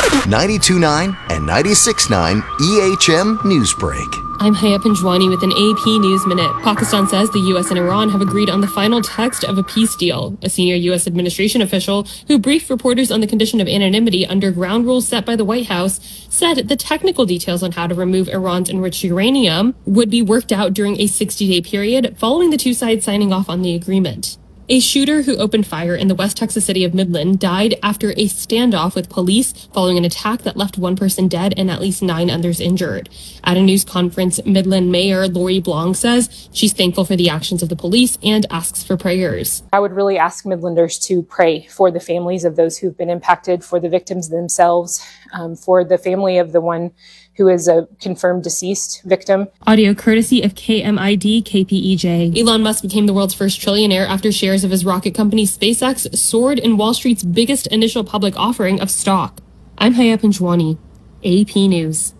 92.9 and 96.9 EHM Newsbreak. I'm Haya Panjwani with an AP News Minute. Pakistan says the U.S. and Iran have agreed on the final text of a peace deal. A senior U.S. administration official who briefed reporters on the condition of anonymity under ground rules set by the White House said the technical details on how to remove Iran's enriched uranium would be worked out during a 60-day period following the two sides signing off on the agreement. A shooter who opened fire in the West Texas city of Midland died after a standoff with police following an attack that left one person dead and at least 9 others injured. At a news conference, Midland Mayor Lori Blanc says she's thankful for the actions of the police and asks for prayers. I would really ask Midlanders to pray for the families of those who've been impacted, for the victims themselves, for the family of the one who is a confirmed deceased victim. Audio courtesy of KMID KPEJ. Elon Musk became the world's first trillionaire after shares of his rocket company SpaceX soared in Wall Street's biggest initial public offering of stock. I'm Haya Panjwani, AP News.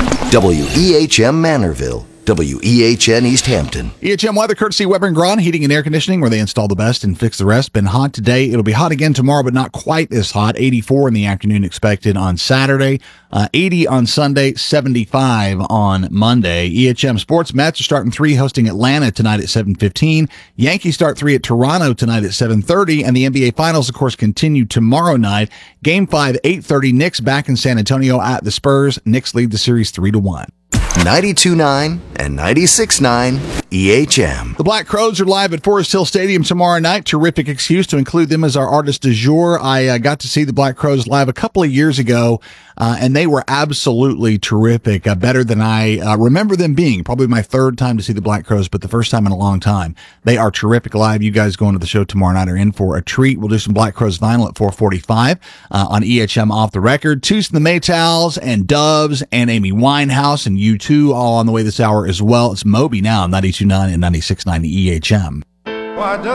WEHM Manorville. WEHN East Hampton. EHM weather courtesy Weber & Braun Heating and Air Conditioning, where they install the best and fix the rest. Been hot today. It'll be hot again tomorrow, but not quite as hot. 84 in the afternoon expected on Saturday. 80 on Sunday, 75 on Monday. EHM Sports Mets are starting 3, hosting Atlanta tonight at 7:15. Yankees start 3 at Toronto tonight at 7:30. And the NBA Finals, of course, continue tomorrow night. Game 5, 8:30. Knicks back in San Antonio at the Spurs. Knicks lead the series 3-1. 92.9 and 96.9 EHM. The Black Crowes are live at Forest Hill Stadium tomorrow night. Terrific excuse to include them as our artist du jour. I got to see the Black Crowes live a couple of years ago, and they were absolutely terrific. Better than I remember them being. Probably my third time to see the Black Crowes, but the first time in a long time. They are terrific live. You guys going to the show tomorrow night are in for a treat. We'll do some Black Crowes vinyl at 4:45 on EHM Off the Record. Toots and the Maytals and Doves and Amy Winehouse and U2 all on the way this hour as well. It's Moby now, 92.9 and 96.9 EHM.